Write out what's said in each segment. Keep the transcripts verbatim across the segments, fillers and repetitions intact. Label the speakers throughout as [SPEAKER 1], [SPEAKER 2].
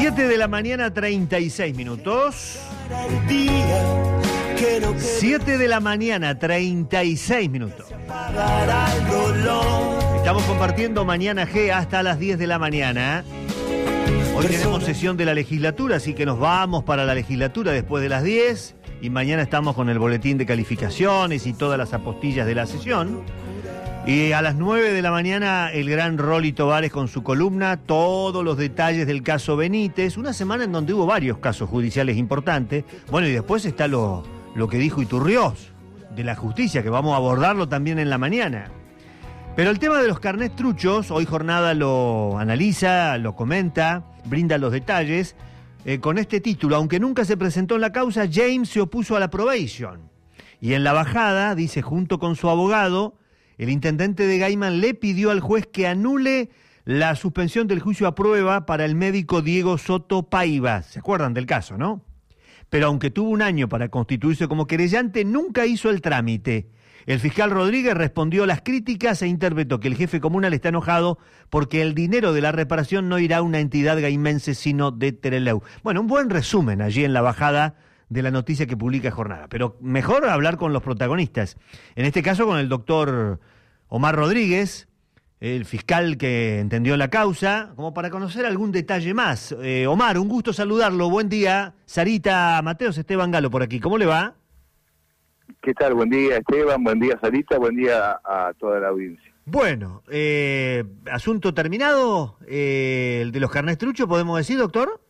[SPEAKER 1] siete de la mañana, treinta y seis minutos. siete de la mañana, treinta y seis minutos. Estamos compartiendo Mañana G hasta las diez de la mañana. Hoy tenemos sesión de la legislatura, así que nos vamos para la legislatura después de las diez. Y mañana estamos con el boletín de calificaciones y todas las apostillas de la sesión. Y a las nueve de la mañana el gran Rolly Tovares con su columna, todos los detalles del caso Benítez. Una semana en donde hubo varios casos judiciales importantes. Bueno, y después está lo, lo que dijo Iturrioz de la justicia, que vamos a abordarlo también en la mañana. Pero el tema de los carnets truchos, hoy Jornada lo analiza, lo comenta, brinda los detalles. Eh, con este título, aunque nunca se presentó en la causa, James se opuso a la probation. Y en la bajada, dice, junto con su abogado, el intendente de Gaiman le pidió al juez que anule la suspensión del juicio a prueba para el médico Diego Soto Paiva. ¿Se acuerdan del caso, no? Pero aunque tuvo un año para constituirse como querellante, nunca hizo el trámite. El fiscal Rodríguez respondió a las críticas e interpretó que el jefe comunal está enojado porque el dinero de la reparación no irá a una entidad gaimense sino de Tereleu. Bueno, un buen resumen allí en la bajada de la noticia que publica Jornada, pero mejor hablar con los protagonistas. En este caso con el doctor Omar Rodríguez, el fiscal que entendió la causa, como para conocer algún detalle más. Eh, Omar, un gusto saludarlo, buen día. Sarita Mateos, Esteban Galo por aquí, ¿cómo le va?
[SPEAKER 2] ¿Qué tal? Buen día, Esteban, buen día, Sarita, buen día a toda la audiencia.
[SPEAKER 1] Bueno, eh, asunto terminado, eh, el de los carnets truchos, ¿podemos decir, doctor?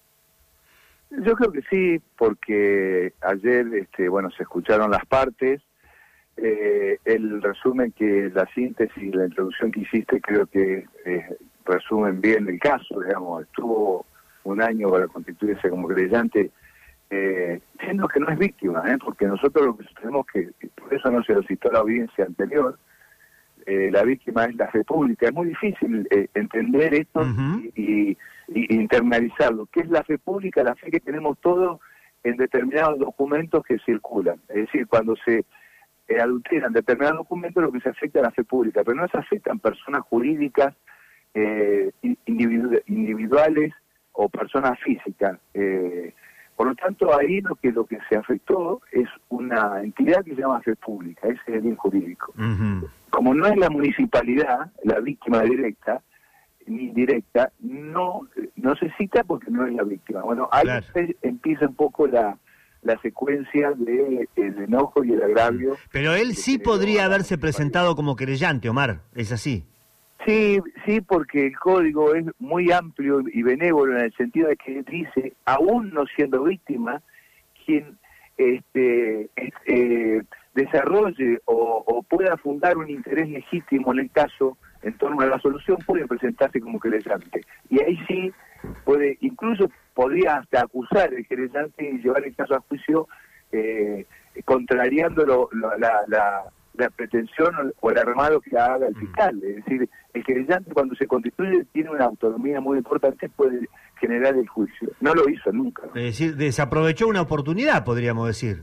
[SPEAKER 2] Yo creo que sí, porque ayer, este, bueno, se escucharon las partes, eh, el resumen que la síntesis y la introducción que hiciste creo que eh, resumen bien el caso, digamos, estuvo un año para constituirse como creyente, eh, siendo que no es víctima, ¿eh? Porque nosotros lo que tenemos que, por eso no se lo citó la audiencia anterior, eh, la víctima es la república, es muy difícil eh, entender esto uh-huh. y, y y internalizarlo. ¿Qué es la fe pública? La fe que tenemos todos en determinados documentos que circulan. Es decir, cuando se eh, adulteran determinados documentos, lo que se afecta a la fe pública, pero no se afectan personas jurídicas eh, individu individuales o personas físicas. Eh, por lo tanto, ahí lo que lo que se afectó es una entidad que se llama fe pública, ese es el bien jurídico. Uh-huh. Como no es la municipalidad la víctima directa, ni directa, no no se cita porque no es la víctima. Bueno, ahí claro. empieza un poco la, la secuencia de el enojo y el agravio.
[SPEAKER 1] Pero él sí podría haberse presentado como querellante, Omar, ¿es así?
[SPEAKER 2] Sí, sí, porque el código es muy amplio y benévolo en el sentido de que dice, aún no siendo víctima, quien este eh, desarrolle o, o pueda fundar un interés legítimo en el caso en torno a la solución puede presentarse como querellante. Y ahí sí puede, incluso podría hasta acusar el querellante y llevar el caso a juicio eh, contrariando lo, lo, la, la, la pretensión o el armado que haga el fiscal. Es decir, el querellante cuando se constituye tiene una autonomía muy importante, puede generar el juicio. No lo hizo nunca, ¿no?
[SPEAKER 1] Es decir, desaprovechó una oportunidad, podríamos decir.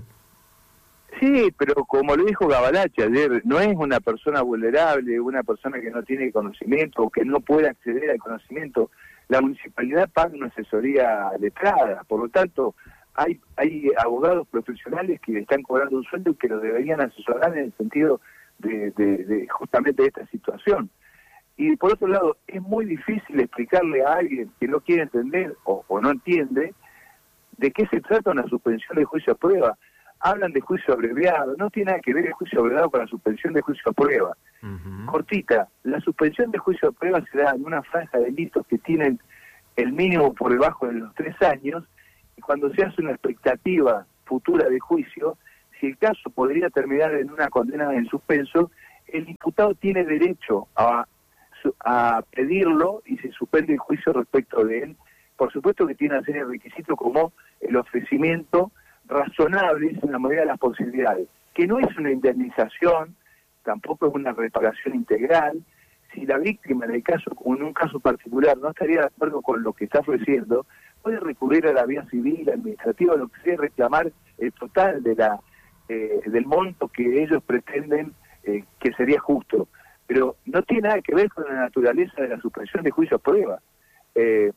[SPEAKER 2] Sí, pero como lo dijo Gavalache ayer, no es una persona vulnerable, una persona que no tiene conocimiento o que no puede acceder al conocimiento. La municipalidad paga una asesoría letrada, por lo tanto, hay hay abogados profesionales que están cobrando un sueldo y que lo deberían asesorar en el sentido de, de, de justamente de esta situación. Y por otro lado, es muy difícil explicarle a alguien que no quiere entender o, o no entiende de qué se trata una suspensión de juicio a prueba. Hablan de juicio abreviado, no tiene nada que ver el juicio abreviado con la suspensión de juicio a prueba. Uh-huh. Cortita, la suspensión de juicio a prueba se da en una franja de delitos que tienen el mínimo por debajo de los tres años, y cuando se hace una expectativa futura de juicio, si el caso podría terminar en una condena en suspenso, el imputado tiene derecho a, a pedirlo y se suspende el juicio respecto de él. Por supuesto que tiene una serie de requisitos como el ofrecimiento razonables en la medida de las posibilidades, que no es una indemnización, tampoco es una reparación integral. Si la víctima en el caso, en un caso particular, no estaría de acuerdo con lo que está ofreciendo, puede recurrir a la vía civil, administrativa, lo que sea, reclamar el total de la eh, del monto que ellos pretenden eh, que sería justo. Pero no tiene nada que ver con la naturaleza de la suspensión de juicio a prueba. Eh,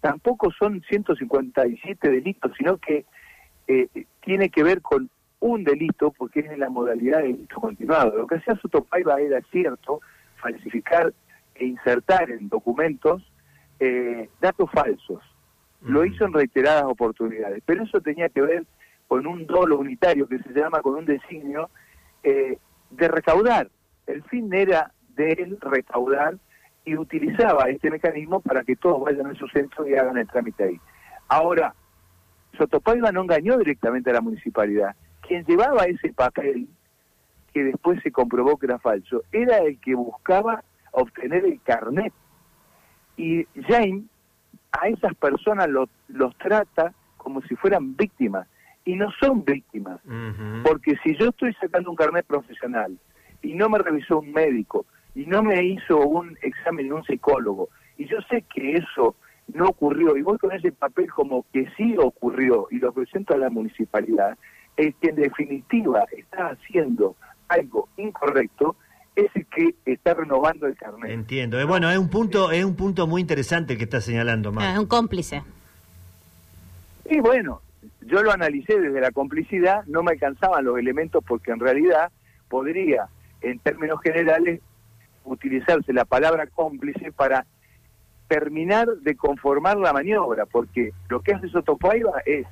[SPEAKER 2] tampoco son ciento cincuenta y siete delitos, sino que eh, tiene que ver con un delito, porque es en la modalidad de delito continuado. Lo que hacía Sotopaiva era cierto, falsificar e insertar en documentos eh, datos falsos. Lo hizo en reiteradas oportunidades, pero eso tenía que ver con un dolo unitario que se llama, con un designio eh, de recaudar. El fin era de él recaudar y utilizaba este mecanismo para que todos vayan a su centro y hagan el trámite ahí. Ahora, Sotopaiva no engañó directamente a la municipalidad. Quien llevaba ese papel, que después se comprobó que era falso, era el que buscaba obtener el carnet. Y Jaime a esas personas lo, los trata como si fueran víctimas, y no son víctimas, uh-huh. porque si yo estoy sacando un carnet profesional y no me revisó un médico y no me hizo un examen de un psicólogo, y yo sé que eso no ocurrió, y voy con ese papel como que sí ocurrió y lo presento a la municipalidad, el que en definitiva está haciendo algo incorrecto es el que está renovando el carnet.
[SPEAKER 1] Entiendo. Eh, bueno, es un punto es un punto muy interesante el que está señalando, Mar.
[SPEAKER 3] Ah, es un cómplice.
[SPEAKER 2] Y bueno, yo lo analicé desde la complicidad, no me alcanzaban los elementos porque en realidad podría, en términos generales, utilizarse la palabra cómplice para terminar de conformar la maniobra, porque lo que hace Sotopaiva es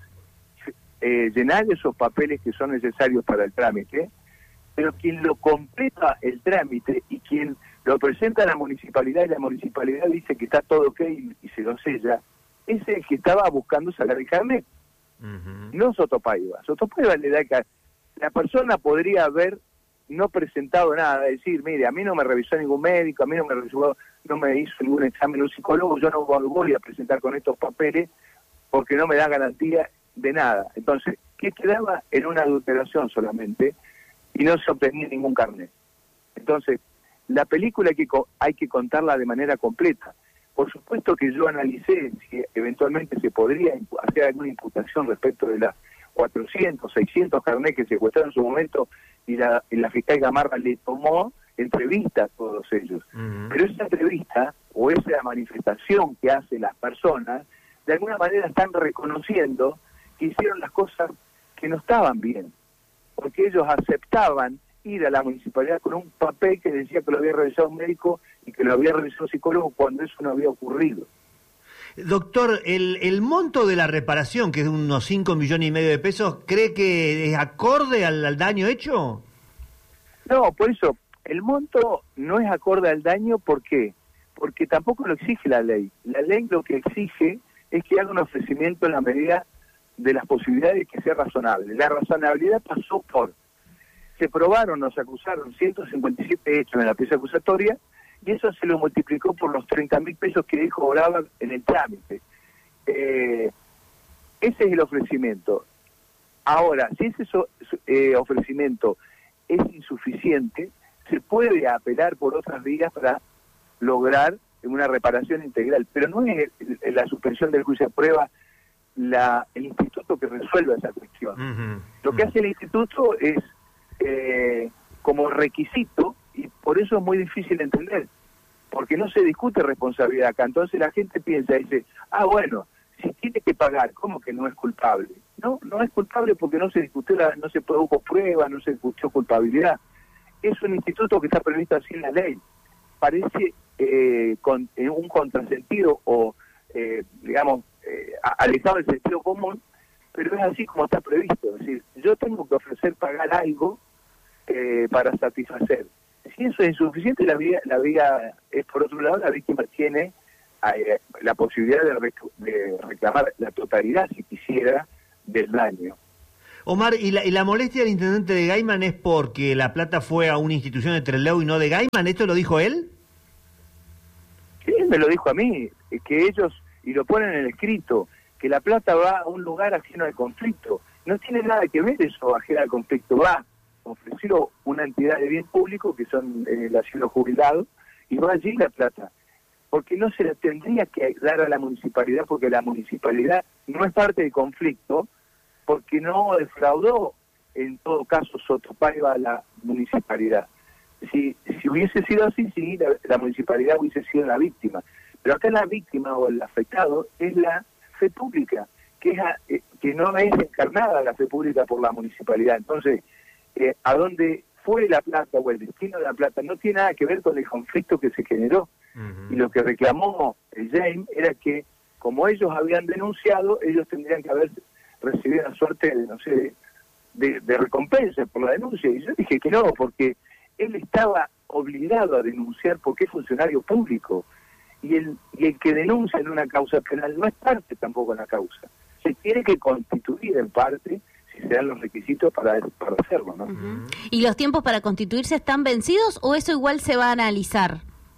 [SPEAKER 2] eh, llenar esos papeles que son necesarios para el trámite, pero quien lo completa el trámite y quien lo presenta a la municipalidad y la municipalidad dice que está todo ok y, y se lo sella, es el que estaba buscando sacar el carnet, uh-huh. no Sotopaiva. Sotopaiva le da el carnet. La persona podría haber no presentado nada, decir, mire, a mí no me revisó ningún médico, a mí no me revisó, no me hizo ningún examen un psicólogo, yo no voy a presentar con estos papeles porque no me da garantía de nada. Entonces, ¿qué quedaba? En una adulteración solamente, y no se obtenía ningún carnet. Entonces, la película hay que, hay que contarla de manera completa. Por supuesto que yo analicé si eventualmente se podría hacer alguna imputación respecto de las cuatrocientos, seiscientos carnets que secuestraron en su momento, y la, y la fiscal Gamarra le tomó entrevista a todos ellos. Uh-huh. Pero esa entrevista, o esa manifestación que hacen las personas, de alguna manera están reconociendo que hicieron las cosas que no estaban bien, porque ellos aceptaban ir a la municipalidad con un papel que decía que lo había revisado un médico y que lo había revisado un psicólogo cuando eso no había ocurrido.
[SPEAKER 1] Doctor, el, el monto de la reparación, que es de unos cinco millones y medio de pesos, ¿cree que es acorde al, al daño hecho?
[SPEAKER 2] No, por eso, el monto no es acorde al daño, ¿por qué? Porque tampoco lo exige la ley. La ley lo que exige es que haga un ofrecimiento en la medida de las posibilidades que sea razonable. La razonabilidad pasó por, se probaron, nos acusaron ciento cincuenta y siete hechos en la pieza acusatoria, y eso se lo multiplicó por los treinta mil pesos que dijo cobraban en el trámite. Eh, ese es el ofrecimiento. Ahora, si ese so, eh, ofrecimiento es insuficiente, se puede apelar por otras vías para lograr una reparación integral, pero no es la suspensión del juicio de prueba la, el instituto que resuelva esa cuestión. Uh-huh. Lo que hace el instituto es eh, como requisito, y por eso es muy difícil de entender, porque no se discute responsabilidad acá. Entonces la gente piensa y dice, ah, bueno, si tiene que pagar, ¿cómo que no es culpable? No, no es culpable porque no se discutió, la, no se produjo prueba, no se discutió culpabilidad. Es un instituto que está previsto así en la ley. Parece eh, con eh, un contrasentido o, eh, digamos, eh, alejado del sentido común, pero es así como está previsto. Es decir, yo tengo que ofrecer pagar algo eh, para satisfacer. Si eso es insuficiente, la vía, la vía es, por otro lado, la víctima tiene eh, la posibilidad de, rec de reclamar la totalidad, si quisiera, del daño.
[SPEAKER 1] Omar, ¿y la, y la molestia del intendente de Gaiman es porque la plata fue a una institución de Trelew y no de Gaiman? ¿Esto lo dijo él?
[SPEAKER 2] Sí, él me lo dijo a mí, que ellos, y lo ponen en el escrito, que la plata va a un lugar ajeno al conflicto. No tiene nada que ver eso ajeno al conflicto, va ofreció una entidad de bien público que son eh, el asilo jubilado, y va allí la plata, porque no se la tendría que dar a la municipalidad, porque la municipalidad no es parte del conflicto, porque no defraudó en todo caso Sotopaiva a la municipalidad. Si, si hubiese sido así, sí, la, la municipalidad hubiese sido la víctima, Pero acá la víctima o el afectado es la fe pública, que es a, eh, que no es encarnada la fe pública por la municipalidad. Entonces, eh, a dónde fue la plata o el destino de la plata no tiene nada que ver con el conflicto que se generó. Uh-huh. Y lo que reclamó el Jaime era que, como ellos habían denunciado, ellos tendrían que haber recibido una suerte de, no sé, de, de recompensa por la denuncia. Y yo dije que no, porque él estaba obligado a denunciar porque es funcionario público. Y el, y el que denuncia en una causa penal no es parte tampoco en la causa. Se tiene que constituir en parte si se dan los requisitos para, para hacerlo, ¿no?
[SPEAKER 3] Uh-huh. ¿Y los tiempos para constituirse están vencidos o eso igual se va a analizar?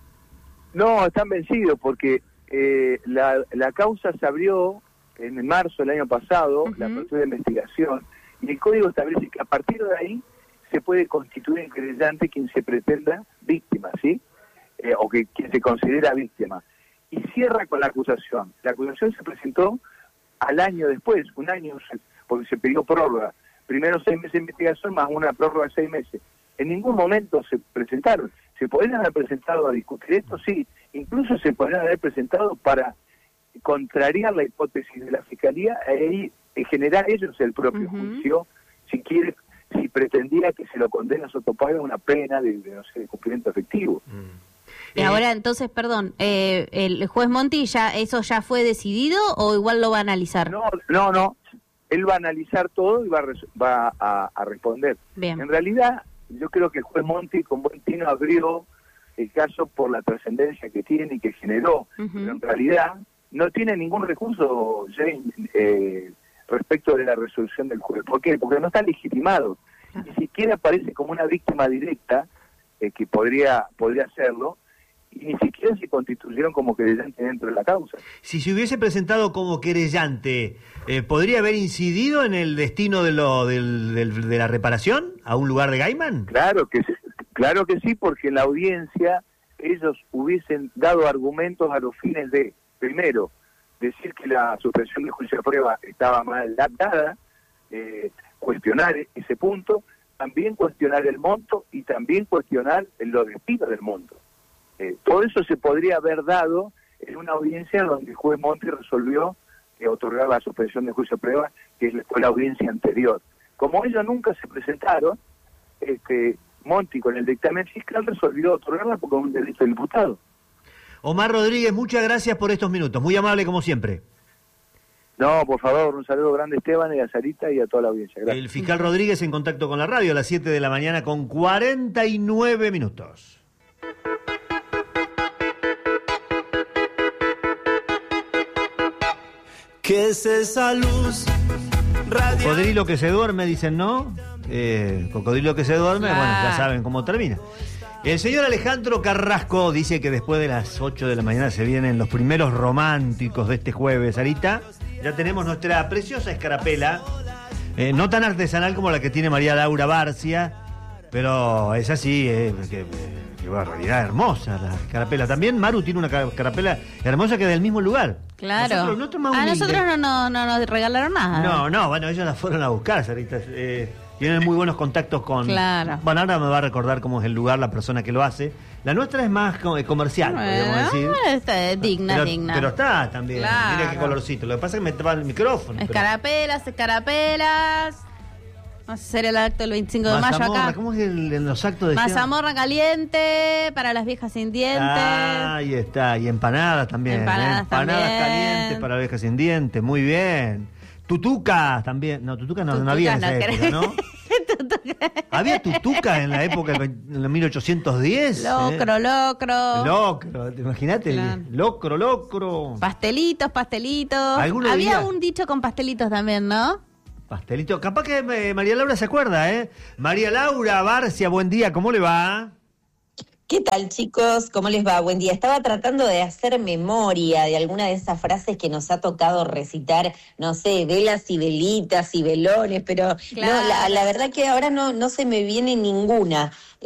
[SPEAKER 2] No, están vencidos porque eh, la, la causa se abrió en marzo del año pasado, uh-huh. la apertura de investigación, y el código establece que a partir de ahí se puede constituir en querellante quien se pretenda víctima, ¿sí? Eh, o que quien se considera víctima. Y cierra con la acusación. La acusación se presentó al año después, un año, porque se pidió prórroga. Primero seis meses de investigación más una prórroga de seis meses. En ningún momento se presentaron. ¿Se podrían haber presentado a discutir esto? Sí. Incluso se podrían haber presentado para contrariar la hipótesis de la Fiscalía e generar ellos el propio uh-huh. juicio, si quiere, si pretendía que se lo condene a Sotopaga una pena de, de, no sé, de cumplimiento efectivo.
[SPEAKER 3] Uh-huh. Y ahora, entonces, perdón, eh, ¿el juez Monti ya eso ya fue decidido o igual lo va a analizar?
[SPEAKER 2] No, no, no. Él va a analizar todo y va a, va a, a responder.
[SPEAKER 3] Bien.
[SPEAKER 2] En realidad, yo creo que el juez Monti con buen tino abrió el caso por la trascendencia que tiene y que generó. Uh-huh. Pero en realidad no tiene ningún recurso, Jane, eh, respecto de la resolución del juez. ¿Por qué? Porque no está legitimado. Ni siquiera aparece como una víctima directa, eh, que podría, podría hacerlo, y ni siquiera se constituyeron como querellante dentro de la causa.
[SPEAKER 1] Si se hubiese presentado como querellante, eh, ¿podría haber incidido en el destino de lo del, del, de la reparación a un lugar de Gaiman?
[SPEAKER 2] Claro que sí, claro que sí, porque en la audiencia ellos hubiesen dado argumentos a los fines de, primero, decir que la suspensión de juicio de prueba estaba mal dada, eh, cuestionar ese punto, también cuestionar el monto y también cuestionar los destinos del monto. Eh, todo eso se podría haber dado en una audiencia donde el juez Monti resolvió eh, otorgar la suspensión de juicio de prueba, que fue la audiencia anterior. Como ellos nunca se presentaron, este, Monti con el dictamen fiscal resolvió otorgarla porque es un delito del imputado.
[SPEAKER 1] Omar Rodríguez, muchas gracias por estos minutos, muy amable como siempre.
[SPEAKER 2] No, por favor, un saludo grande a Esteban y a Sarita y a toda la audiencia. Gracias.
[SPEAKER 1] El fiscal Rodríguez en contacto con la radio a las siete de la mañana con cuarenta y nueve minutos.
[SPEAKER 4] ¿Qué es esa luz?
[SPEAKER 1] Cocodrilo que se duerme, dicen, ¿no? Eh, cocodrilo que se duerme, ah. Bueno, ya saben cómo termina. El señor Alejandro Carrasco dice que después de las ocho de la mañana se vienen los primeros románticos de este jueves. Ahorita ya tenemos nuestra preciosa escarapela, eh, no tan artesanal como la que tiene María Laura Barcia, pero es así, eh, que, que realidad hermosa la escarapela. También Maru tiene una escarapela hermosa que es del mismo lugar.
[SPEAKER 3] Claro.
[SPEAKER 1] Nosotros, nosotros más
[SPEAKER 3] a
[SPEAKER 1] humildes.
[SPEAKER 3] nosotros no, no, no nos regalaron nada.
[SPEAKER 1] No, no, bueno, ellos la fueron a buscar, Sarita. Eh, tienen muy buenos contactos con...
[SPEAKER 3] Claro.
[SPEAKER 1] Bueno, ahora me va a recordar cómo es el lugar, la persona que lo hace. La nuestra es más comercial,
[SPEAKER 3] bueno,
[SPEAKER 1] podríamos decir.
[SPEAKER 3] Está digna,
[SPEAKER 1] pero,
[SPEAKER 3] digna.
[SPEAKER 1] Pero está también.
[SPEAKER 3] Claro.
[SPEAKER 1] Mira qué colorcito. Lo que pasa es que me traba el micrófono.
[SPEAKER 3] Escarapelas, pero... escarapelas. Vamos a hacer el acto el veinticinco de mayo acá.
[SPEAKER 1] ¿Cómo es el, en los actos de...
[SPEAKER 3] Mazamorra caliente para las viejas sin dientes.
[SPEAKER 1] Ah, ahí está. Y empanadas también.
[SPEAKER 3] Empanadas,
[SPEAKER 1] ¿eh? Empanadas
[SPEAKER 3] también.
[SPEAKER 1] calientes para las viejas sin dientes. Muy bien. Tutuca también. No, tutuca no,
[SPEAKER 3] Tutuca
[SPEAKER 1] no había en
[SPEAKER 3] no
[SPEAKER 1] esa
[SPEAKER 3] creo.
[SPEAKER 1] época, ¿no? ¿Había tutuca en la época del mil ochocientos diez?
[SPEAKER 3] Locro,
[SPEAKER 1] ¿eh?
[SPEAKER 3] locro.
[SPEAKER 1] Locro, imagínate.
[SPEAKER 3] Claro.
[SPEAKER 1] Locro, locro.
[SPEAKER 3] Pastelitos, pastelitos.
[SPEAKER 1] ¿Alguno
[SPEAKER 3] Había
[SPEAKER 1] diría?
[SPEAKER 3] un dicho con pastelitos también, ¿no?
[SPEAKER 1] Pastelito. Capaz que eh, María Laura se acuerda, ¿eh? María Laura Barcia, buen día, ¿cómo le va?
[SPEAKER 5] ¿Qué tal, chicos? ¿Cómo les va? Buen día. Estaba tratando de hacer memoria de alguna de esas frases que nos ha tocado recitar, no sé, velas y velitas y velones, pero
[SPEAKER 3] Claro.
[SPEAKER 5] no, la, la verdad que ahora no, no se me viene ninguna.